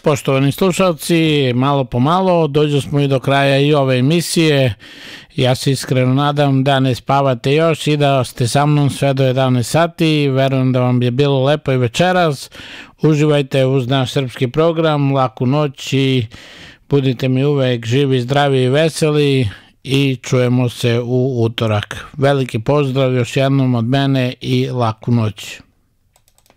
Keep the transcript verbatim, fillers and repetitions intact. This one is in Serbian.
Poštovani slušalci, malo po malo dođu smo i do kraja i ove emisije. Ja se iskreno nadam da ne spavate još i da ste sa mnom sve do jedanaest sati. Verujem da vam je bilo lepo i večeras. Uživajte uz naš srpski program, laku noć i budite mi uvek živi, zdravi i veseli i čujemo se u utorak. Veliki pozdrav još jednom od mene i laku noć.